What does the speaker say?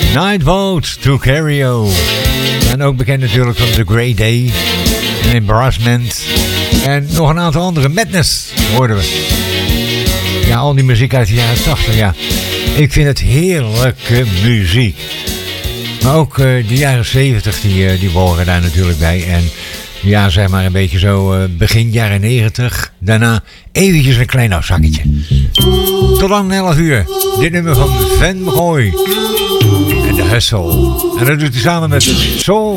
Nightboat to Cario. En ook bekend natuurlijk van The Grey Day. En Embarrassment. En nog een aantal andere. Madness hoorden we. Ja, al die muziek uit de jaren 80, ja. Ik vind het heerlijke muziek. Maar ook de jaren 70, die horen daar natuurlijk bij. En ja, zeg maar een beetje zo begin jaren 90. Daarna eventjes een klein afzakketje. Tot dan 11 uur. Dit nummer van Van McCoy. En de Hustle. En dat doet hij samen met Soul